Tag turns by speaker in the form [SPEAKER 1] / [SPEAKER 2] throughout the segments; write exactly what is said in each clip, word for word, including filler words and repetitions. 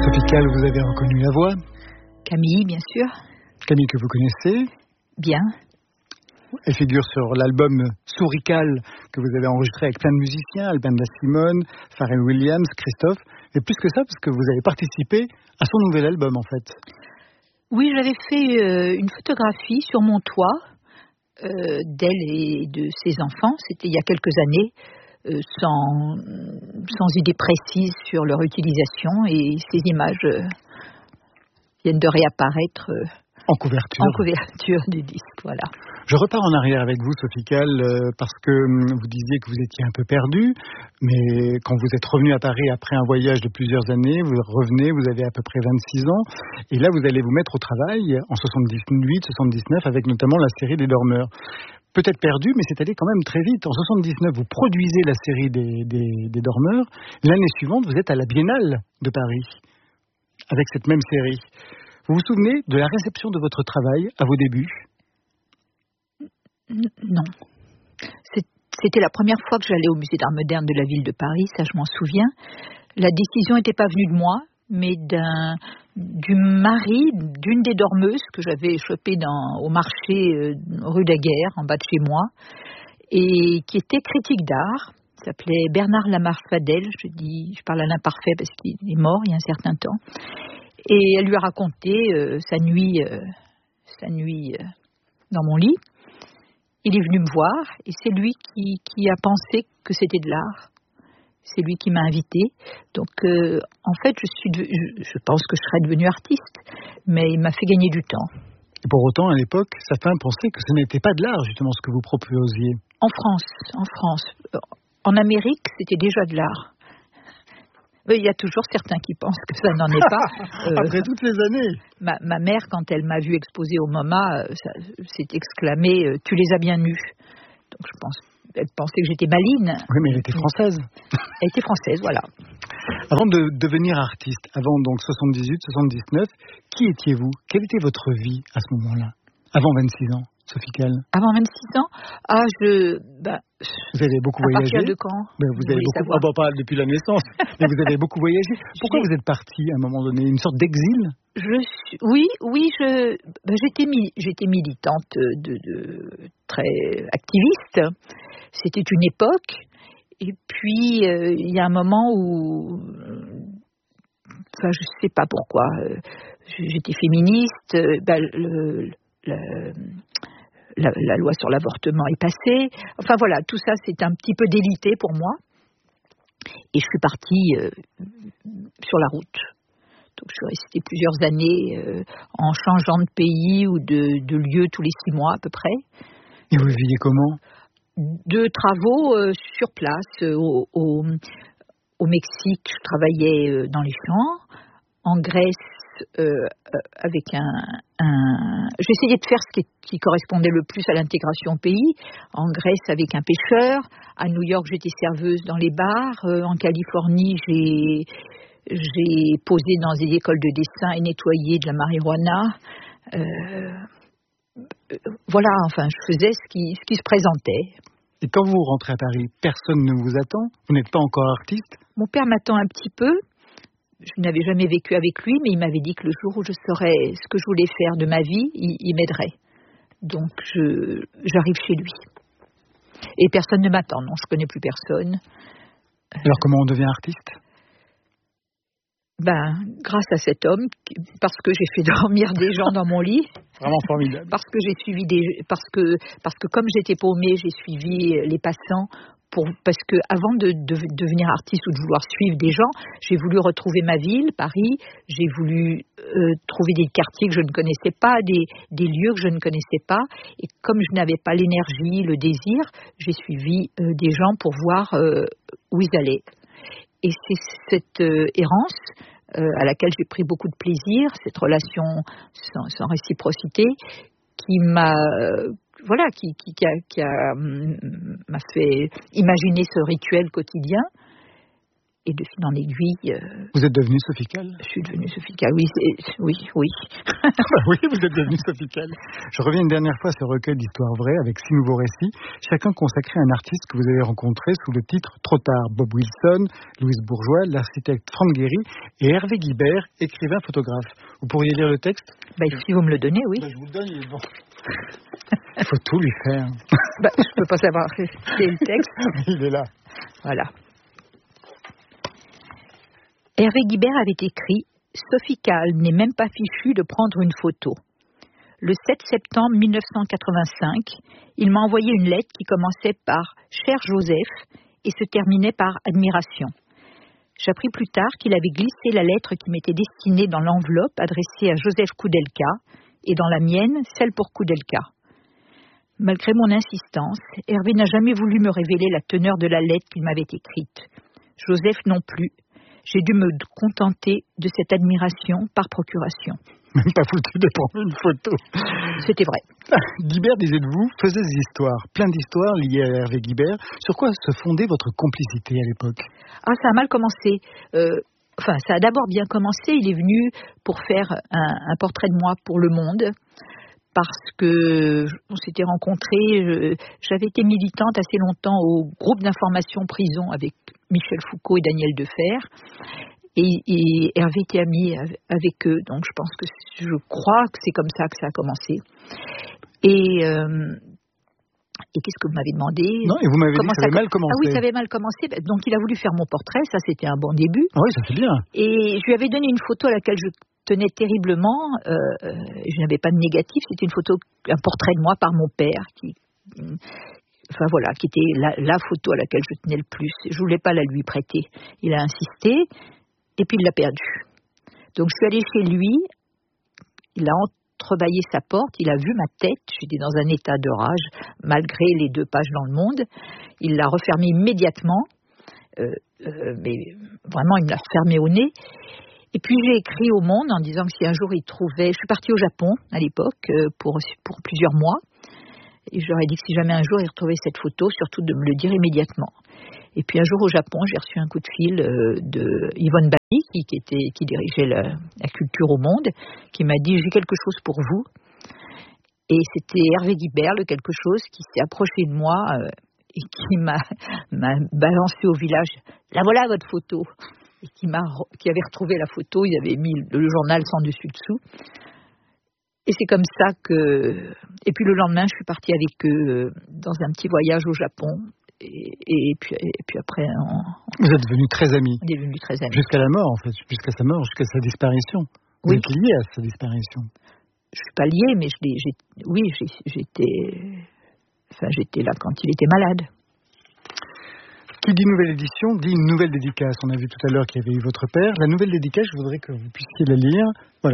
[SPEAKER 1] Sophie Calle, vous avez reconnu la voix.
[SPEAKER 2] Camille, bien sûr.
[SPEAKER 1] Camille que vous connaissez.
[SPEAKER 2] Bien.
[SPEAKER 1] Elle figure sur l'album Sourical que vous avez enregistré avec plein de musiciens, Albanda Simone, Pharrell Williams, Christophe. Et plus que ça, parce que vous avez participé à son nouvel album, en fait.
[SPEAKER 2] Oui, j'avais fait euh, une photographie sur mon toit euh, d'elle et de ses enfants. C'était il y a quelques années, euh, sans, sans idée précise sur leur utilisation. Et ces images euh, viennent de réapparaître euh,
[SPEAKER 1] en couverture.
[SPEAKER 2] En couverture du disque, voilà.
[SPEAKER 1] Je repars en arrière avec vous, Sophie Calle, euh, parce que hum, vous disiez que vous étiez un peu perdue, mais quand vous êtes revenu à Paris après un voyage de plusieurs années, vous revenez, vous avez à peu près vingt-six ans, et là vous allez vous mettre au travail en soixante-dix-huit soixante-dix-neuf avec notamment la série des Dormeurs. Peut-être perdu, mais c'est allé quand même très vite. En soixante-dix-neuf, vous produisez la série des, des, des Dormeurs. L'année suivante, vous êtes à la Biennale de Paris, avec cette même série. Vous vous souvenez de la réception de votre travail à vos débuts ?
[SPEAKER 2] Non. C'était la première fois que j'allais au musée d'art moderne de la ville de Paris, ça je m'en souviens. La décision n'était pas venue de moi, mais d'un, du mari d'une des dormeuses que j'avais chopée dans, au marché euh, rue Daguerre, en bas de chez moi, et qui était critique d'art. Il s'appelait Bernard Lamarche-Fadel, je dis, je parle à l'imparfait parce qu'il est mort il y a un certain temps. Et elle lui a raconté euh, sa nuit, euh, sa nuit euh, dans mon lit. Il est venu me voir et c'est lui qui, qui a pensé que c'était de l'art. C'est lui qui m'a invité. Donc, euh, en fait, je, suis de, je, je pense que je serais devenue artiste, mais il m'a fait gagner du temps.
[SPEAKER 1] Et pour autant, à l'époque, certains pensaient que ce n'était pas de l'art, justement, ce que vous proposiez.
[SPEAKER 2] En France, en France. En Amérique, c'était déjà de l'art. Il y a toujours certains qui pensent que ça n'en est pas.
[SPEAKER 1] Euh, Après toutes ces années.
[SPEAKER 2] Ma, ma mère, quand elle m'a vue exposer au MoMA, ça, s'est exclamée euh, « Tu les as bien nus ». Donc je pense, elle pensait que j'étais maline.
[SPEAKER 1] Oui, mais elle était française.
[SPEAKER 2] Elle était française, voilà.
[SPEAKER 1] Avant de devenir artiste, avant donc soixante-dix-huit soixante-dix-neuf, qui étiez-vous ? Quelle était votre vie à ce moment-là ? Avant vingt-six ans, Sophie Calle.
[SPEAKER 2] Avant vingt-six ans ? Ah, je... Bah,
[SPEAKER 1] vous avez beaucoup
[SPEAKER 2] à
[SPEAKER 1] voyagé.
[SPEAKER 2] À partir de quand ?
[SPEAKER 1] Ben, vous, vous avez beaucoup... Ah, bon, pas depuis la naissance, mais vous avez beaucoup voyagé. Pourquoi vous êtes partie à un moment donné ? Une sorte d'exil ?
[SPEAKER 2] Je suis... Oui, oui, je... ben, j'étais, mi... j'étais militante, de, de... très activiste. C'était une époque. Et puis, euh, il y a un moment où... Enfin, je ne sais pas pourquoi. J'étais féministe. Ben, le... le... La, la loi sur l'avortement est passée. Enfin voilà, tout ça c'est un petit peu délité pour moi. Et je suis partie euh, sur la route. Donc je suis restée plusieurs années euh, en changeant de pays ou de, de lieu tous les six mois à peu près.
[SPEAKER 1] Et vous viviez comment ?
[SPEAKER 2] De travaux euh, sur place. Euh, au, au, au Mexique, je travaillais euh, dans les champs. En Grèce, Euh, avec un, un... j'essayais de faire ce qui, qui correspondait le plus à l'intégration au pays. En Grèce, avec un pêcheur. À New York, j'étais serveuse dans les bars. Euh, en Californie, j'ai, j'ai posé dans des écoles de dessin et nettoyé de la marijuana. Euh, voilà, enfin, je faisais ce qui, ce qui se présentait.
[SPEAKER 1] Et quand vous rentrez à Paris, personne ne vous attend ? Vous n'êtes pas encore artiste ?
[SPEAKER 2] Mon père m'attend un petit peu. Je n'avais jamais vécu avec lui, mais il m'avait dit que le jour où je saurais ce que je voulais faire de ma vie, il, il m'aiderait. Donc, je, j'arrive chez lui. Et personne ne m'attend, non, je ne connais plus personne.
[SPEAKER 1] Alors, comment on devient artiste ?
[SPEAKER 2] Ben, grâce à cet homme, parce que j'ai fait dormir des gens dans mon lit.
[SPEAKER 1] Vraiment formidable.
[SPEAKER 2] Parce que j'ai suivi des, parce que, parce que comme j'étais paumée, j'ai suivi les passants. Pour, parce que avant de, de devenir artiste ou de vouloir suivre des gens, j'ai voulu retrouver ma ville, Paris. J'ai voulu euh, trouver des quartiers que je ne connaissais pas, des, des lieux que je ne connaissais pas. Et comme je n'avais pas l'énergie, le désir, j'ai suivi euh, des gens pour voir euh, où ils allaient. Et c'est cette euh, errance euh, à laquelle j'ai pris beaucoup de plaisir, cette relation sans, sans réciprocité, qui m'a euh, voilà, qui, qui, qui, a, qui a, m'a fait imaginer ce rituel quotidien. et de fil en aiguille... Euh,
[SPEAKER 1] vous êtes devenue Sophie Calle?
[SPEAKER 2] Je suis devenue Sophie Calle, oui, c'est, oui, oui.
[SPEAKER 1] Oui, vous êtes devenue Sophie Calle. Je reviens une dernière fois à ce recueil d'histoires vraies avec six nouveaux récits, chacun consacré à un artiste que vous avez rencontré sous le titre Trop tard. Bob Wilson, Louise Bourgeois, l'architecte Franck Gehry et Hervé Guibert, écrivain photographe. Vous pourriez lire le texte?
[SPEAKER 2] Bah, si vous me le donnez, oui.
[SPEAKER 1] Bah, je vous le donne, il est bon. Il faut tout lui faire.
[SPEAKER 2] Bah, je ne peux pas savoir c'est le texte.
[SPEAKER 1] Il est là.
[SPEAKER 2] Voilà. Hervé Guibert avait écrit « Sophie Calle n'est même pas fichue de prendre une photo ». Le sept septembre mille neuf cent quatre-vingt-cinq, il m'a envoyé une lettre qui commençait par « Cher Joseph » et se terminait par « Admiration ». J'appris plus tard qu'il avait glissé la lettre qui m'était destinée dans l'enveloppe adressée à Joseph Koudelka et dans la mienne, celle pour Koudelka. Malgré mon insistance, Hervé n'a jamais voulu me révéler la teneur de la lettre qu'il m'avait écrite. Joseph non plus. J'ai dû me contenter de cette admiration par procuration.
[SPEAKER 1] Même pas foutu de prendre une photo.
[SPEAKER 2] C'était vrai.
[SPEAKER 1] Guibert, disait de vous, faisait des histoires, plein d'histoires liées à Hervé Guibert. Sur quoi se fondait votre complicité à l'époque?
[SPEAKER 2] Ah, ça a mal commencé. Euh, enfin, ça a d'abord bien commencé. Il est venu pour faire un, un portrait de moi pour Le Monde. Parce que on s'était rencontrés, j'avais été militante assez longtemps au groupe d'information prison avec Michel Foucault et Daniel Defer, et, et Hervé était ami avec eux, donc je pense que je crois que c'est comme ça que ça a commencé. Et, euh, et qu'est-ce que vous m'avez demandé?
[SPEAKER 1] Non, et vous m'avez dit que ça avait mal commencé.
[SPEAKER 2] Ah oui, ça avait mal commencé, donc il a voulu faire mon portrait, ça c'était un bon début.
[SPEAKER 1] Ah oui, ça c'est bien.
[SPEAKER 2] Et je lui avais donné une photo à laquelle je tenais terriblement, euh, je n'avais pas de négatif, c'était une photo, un portrait de moi par mon père, qui, enfin voilà, qui était la, la photo à laquelle je tenais le plus. Je voulais pas la lui prêter. Il a insisté, et puis il l'a perdue. Donc je suis allée chez lui, il a entrebâillé sa porte, il a vu ma tête, j'étais dans un état de rage, malgré les deux pages dans Le Monde. Il l'a refermée immédiatement, euh, euh, mais vraiment il me l'a fermée au nez. Et puis j'ai écrit au Monde en disant que si un jour il trouvait... Je suis partie au Japon à l'époque pour, pour plusieurs mois. Et je leur ai dit que si jamais un jour il retrouvait cette photo, surtout de me le dire immédiatement. Et puis un jour au Japon, j'ai reçu un coup de fil de Yvonne Bailly, qui, qui, était, qui dirigeait la, la culture au Monde, qui m'a dit « J'ai quelque chose pour vous ». Et c'était Hervé Guibert, le quelque chose, qui s'est approché de moi euh, et qui m'a, m'a balancé au village « La voilà votre photo !» et qui, m'a, qui avait retrouvé la photo, il avait mis le journal sans dessus-dessous. Et c'est comme ça que... Et puis le lendemain, je suis partie avec eux dans un petit voyage au Japon. Et, et, puis, et puis après... On...
[SPEAKER 1] Vous êtes devenus très amis.
[SPEAKER 2] On est devenus très amis.
[SPEAKER 1] Jusqu'à la mort, en fait. Jusqu'à sa mort, jusqu'à sa disparition. Vous
[SPEAKER 2] oui.
[SPEAKER 1] êtes lié à sa disparition.
[SPEAKER 2] Je ne suis pas liée, mais je l'ai, j'ai, oui, j'ai, j'étais... Enfin, j'étais là quand il était malade.
[SPEAKER 1] Qui dit nouvelle édition, dit une nouvelle dédicace. On a vu tout à l'heure qu'il y avait eu votre père. La nouvelle dédicace, je voudrais que vous puissiez la lire. Voilà.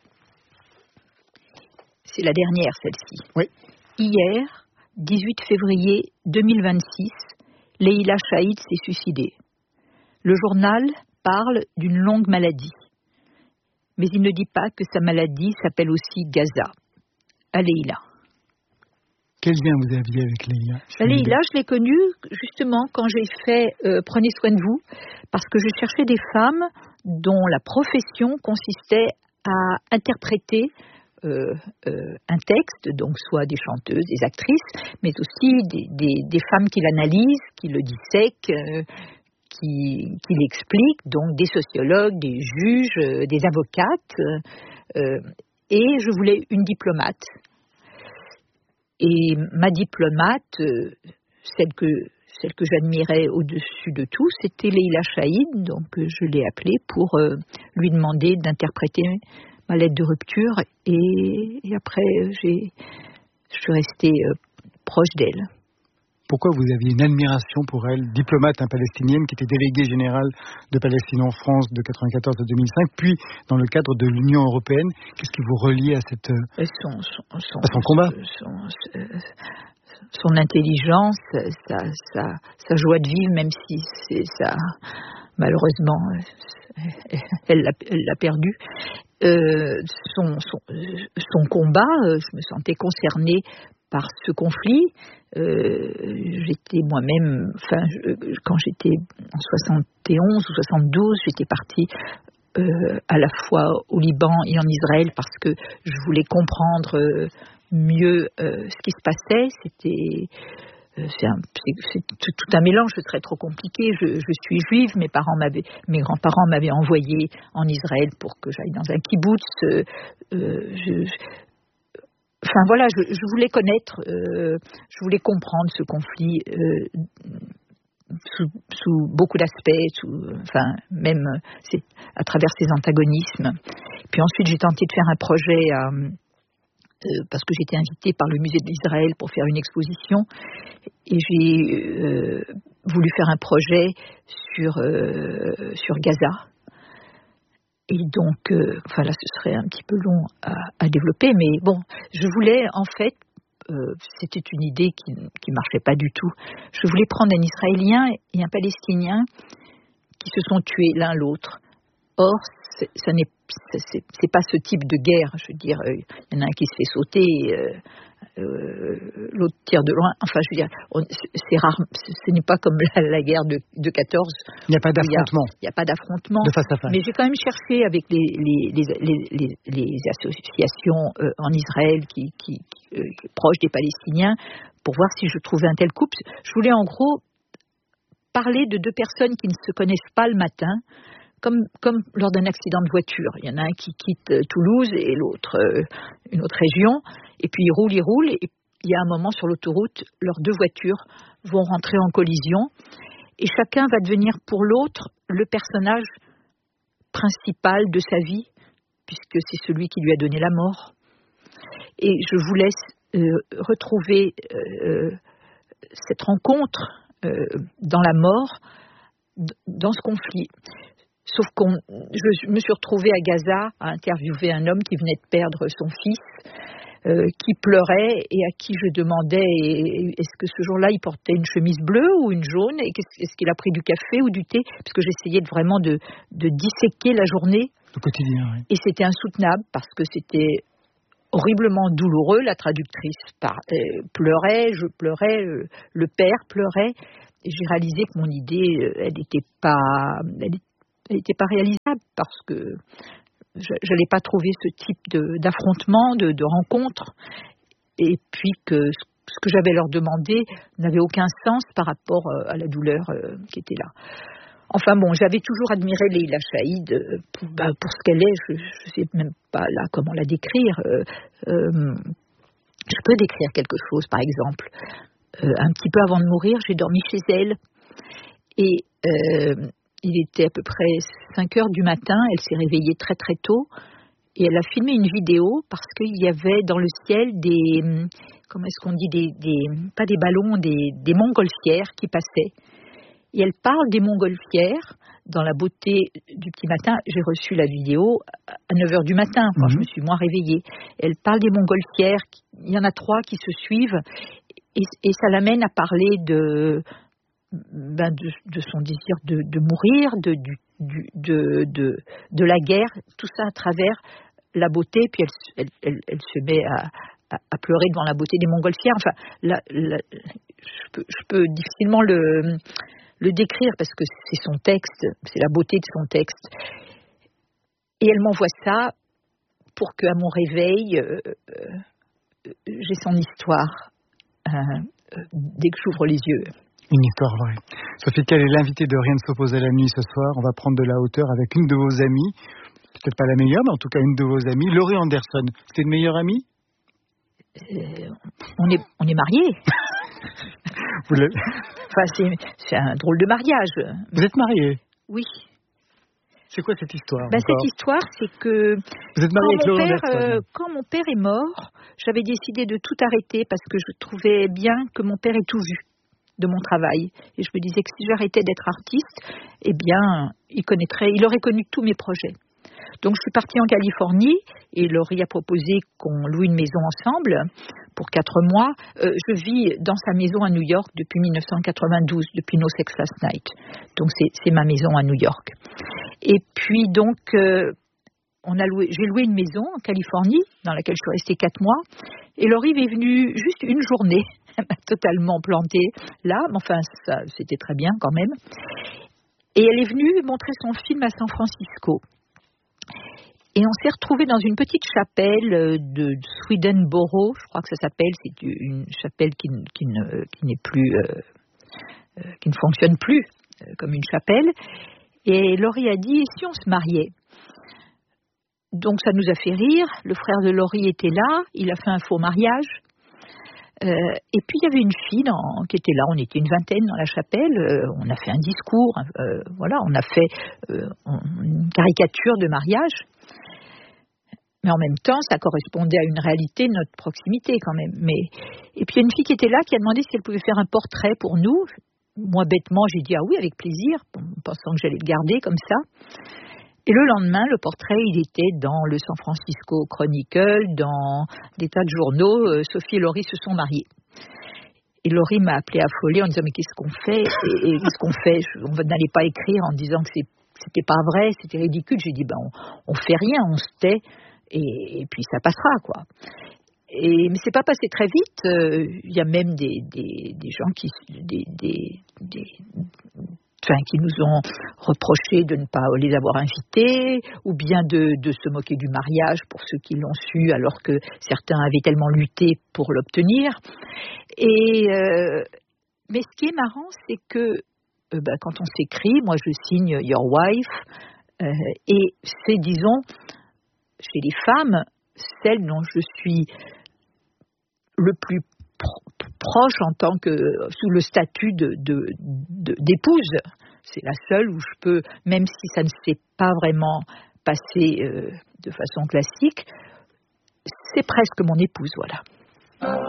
[SPEAKER 2] C'est la dernière, celle-ci.
[SPEAKER 1] Oui.
[SPEAKER 2] Hier, dix-huit février deux mille vingt-six, Leïla Chaïd s'est suicidée. Le journal parle d'une longue maladie. Mais il ne dit pas que sa maladie s'appelle aussi Gaza. À Leïla.
[SPEAKER 1] Quel lien vous aviez avec Leïla?
[SPEAKER 2] Leïla, je l'ai connue justement quand j'ai fait euh, Prenez soin de vous, parce que je cherchais des femmes dont la profession consistait à interpréter euh, euh, un texte, donc soit des chanteuses, des actrices, mais aussi des, des, des femmes qui l'analysent, qui le dissèquent, euh, qui, qui l'expliquent, donc des sociologues, des juges, euh, des avocates, euh, et je voulais une diplomate. Et ma diplomate, euh, celle que, celle que j'admirais au-dessus de tout, c'était Leïla Chaïd. Donc euh, je l'ai appelée pour euh, lui demander d'interpréter ma lettre de rupture. Et, et après, euh, j'ai, je suis restée euh, proche d'elle.
[SPEAKER 1] Pourquoi vous aviez une admiration pour elle, diplomate hein, palestinienne qui était déléguée générale de Palestine en France de quatre-vingt-quatorze à deux mille cinq, puis dans le cadre de l'Union européenne? Qu'est-ce qui vous relie à, cette,
[SPEAKER 2] son, son, son,
[SPEAKER 1] à son combat
[SPEAKER 2] son, son, son intelligence, sa, sa, sa joie de vivre, même si c'est ça, malheureusement, elle l'a, elle l'a perdu. Euh, son, son, son combat, je me sentais concernée par ce conflit. Euh, j'étais moi-même, enfin, je, quand j'étais en soixante et onze ou soixante-douze, j'étais partie euh, à la fois au Liban et en Israël parce que je voulais comprendre euh, mieux euh, ce qui se passait. C'était euh, c'est, un, c'est, c'est tout, tout un mélange, ce serait trop compliqué. Je, je suis juive, mes parents m'avaient, mes grands-parents m'avaient envoyée en Israël pour que j'aille dans un kibboutz. Euh, euh, je, je, Enfin voilà, je, je voulais connaître, euh, je voulais comprendre ce conflit euh, sous, sous beaucoup d'aspects, sous, enfin même c'est, à travers ses antagonismes. Puis ensuite j'ai tenté de faire un projet à, euh, parce que j'étais invitée par le musée d'Israël pour faire une exposition et j'ai euh, voulu faire un projet sur euh, sur Gaza. Et donc, euh, enfin là, ce serait un petit peu long à, à développer, mais bon, je voulais en fait, euh, c'était une idée qui qui marchait pas du tout. Je voulais prendre un Israélien et un Palestinien qui se sont tués l'un l'autre. Or, c'est, ça n'est c'est, c'est pas ce type de guerre. Je veux dire, il euh, y en a un qui se fait sauter. Euh, Euh, l'autre tire de loin. Enfin, je veux dire, on, c'est rare. Ce n'est pas comme la, la guerre de, de quatorze.
[SPEAKER 1] Il n'y a pas d'affrontement.
[SPEAKER 2] Il n'y a, a pas d'affrontement.
[SPEAKER 1] De face à face.
[SPEAKER 2] Mais j'ai quand même cherché avec les, les, les, les, les, les associations euh, en Israël qui, qui, qui, euh, qui proches des Palestiniens pour voir si je trouvais un tel couple. Je voulais en gros parler de deux personnes qui ne se connaissent pas le matin. Comme, comme lors d'un accident de voiture. Il y en a un qui quitte Toulouse et l'autre euh, une autre région. Et puis ils roulent, ils roulent. Et il y a un moment sur l'autoroute, leurs deux voitures vont rentrer en collision. Et chacun va devenir pour l'autre le personnage principal de sa vie, puisque c'est celui qui lui a donné la mort. Et je vous laisse euh, retrouver euh, cette rencontre euh, dans la mort, dans ce conflit. Sauf que je me suis retrouvée à Gaza à interviewer un homme qui venait de perdre son fils, euh, qui pleurait et à qui je demandais est-ce que ce jour-là il portait une chemise bleue ou une jaune, et est-ce qu'il a pris du café ou du thé, parce que j'essayais de, vraiment de, de disséquer la journée.
[SPEAKER 1] Le quotidien, oui. Et
[SPEAKER 2] c'était insoutenable parce que c'était horriblement douloureux. La traductrice par, euh, pleurait, je pleurais, euh, le père pleurait. Et j'ai réalisé que mon idée, euh, elle n'était pas... Elle, Elle n'était pas réalisable parce que je n'allais pas trouver ce type de, d'affrontement, de, de rencontre, et puis que ce que j'avais leur demandé n'avait aucun sens par rapport à la douleur qui était là. Enfin bon, j'avais toujours admiré Leila Chaïd pour, bah, pour ce qu'elle est. Je ne sais même pas là comment la décrire. Euh, euh, je peux décrire quelque chose, par exemple. Euh, un petit peu avant de mourir, j'ai dormi chez elle et euh, il était à peu près cinq heures du matin, elle s'est réveillée très très tôt et elle a filmé une vidéo parce qu'il y avait dans le ciel des, comment est-ce qu'on dit, des, des pas des ballons, des, des montgolfières qui passaient. Et elle parle des montgolfières dans la beauté du petit matin. J'ai reçu la vidéo à neuf heures du matin, quand mmh. je me suis moins réveillée. Elle parle des montgolfières, il y en a trois qui se suivent et, et ça l'amène à parler de... Ben de, de son désir de, de mourir, de, du, du, de, de, de la guerre, tout ça à travers la beauté, puis elle, elle, elle, elle se met à, à, à pleurer devant la beauté des montgolfières. Enfin, la, la, je, peux, je peux difficilement le, le décrire parce que c'est son texte, c'est la beauté de son texte. Et elle m'envoie ça pour qu'à mon réveil, euh, euh, j'ai son histoire euh, euh, dès que j'ouvre les yeux.
[SPEAKER 1] Une histoire vraie. Sophie Calle est l'invitée de Rien ne s'oppose à la nuit ce soir. On va prendre de la hauteur avec une de vos amies. Peut-être pas la meilleure, mais en tout cas une de vos amies. Laurie Anderson. C'était une meilleure amie ?
[SPEAKER 2] euh, on, est, on est mariés.
[SPEAKER 1] Vous l'avez...
[SPEAKER 2] Enfin, c'est, c'est un drôle de mariage.
[SPEAKER 1] Vous êtes mariés ?
[SPEAKER 2] Oui.
[SPEAKER 1] C'est quoi cette histoire ?
[SPEAKER 2] Ben, cette histoire, c'est que
[SPEAKER 1] vous êtes mariée avec Laurie Anderson.
[SPEAKER 2] Euh, quand mon père est mort, j'avais décidé de tout arrêter parce que je trouvais bien que mon père ait tout vu de mon travail. Et je me disais que si j'arrêtais d'être artiste, eh bien, il connaîtrait, il aurait connu tous mes projets. Donc, je suis partie en Californie et Laurie a proposé qu'on loue une maison ensemble pour quatre mois. Euh, je vis dans sa maison à New York depuis dix-neuf cent quatre-vingt-douze, depuis No Sex Last Night. Donc, c'est, c'est ma maison à New York. Et puis, donc, euh, on a loué, j'ai loué une maison en Californie dans laquelle je suis restée quatre mois. Et Laurie est venue juste une journée, elle m'a totalement plantée là, mais enfin, ça, c'était très bien quand même. Et elle est venue montrer son film à San Francisco. Et on s'est retrouvés dans une petite chapelle de Swedenboro, je crois que ça s'appelle, c'est une chapelle qui, qui, ne, qui n'est plus, euh, euh, qui ne fonctionne plus euh, comme une chapelle. Et Laurie a dit, et si on se mariait ? Donc ça nous a fait rire, le frère de Laurie était là, il a fait un faux mariage. Euh, et puis il y avait une fille dans, qui était là, on était une vingtaine dans la chapelle, euh, on a fait un discours, euh, voilà, on a fait euh, une caricature de mariage. Mais en même temps, ça correspondait à une réalité de notre proximité quand même. Mais... Et puis il y a une fille qui était là, qui a demandé si elle pouvait faire un portrait pour nous. Moi, bêtement, j'ai dit ah oui, avec plaisir, pensant que j'allais le garder comme ça. Et le lendemain, le portrait, il était dans le San Francisco Chronicle, dans des tas de journaux. Euh, Sophie et Laurie se sont mariées. Et Laurie m'a appelée affolée en disant mais qu'est-ce qu'on fait et, et qu'est-ce qu'on fait Je, On n'allait pas écrire en disant que c'est, c'était pas vrai, c'était ridicule. J'ai dit ben on, on fait rien, on se tait et, et puis ça passera quoi. Et, mais c'est pas passé très vite. Il euh, y a même des, des, des gens qui des, des, des Enfin, qui nous ont reproché de ne pas les avoir invités, ou bien de, de se moquer du mariage pour ceux qui l'ont su, alors que certains avaient tellement lutté pour l'obtenir. Et, euh, mais ce qui est marrant, c'est que euh, bah, quand on s'écrit, moi je signe Your Wife, euh, et c'est, disons, chez les femmes, celle dont je suis le plus proche en tant que sous le statut de, de, de, d'épouse. C'est la seule où je peux, même si ça ne s'est pas vraiment passé euh, de façon classique, c'est presque mon épouse, voilà.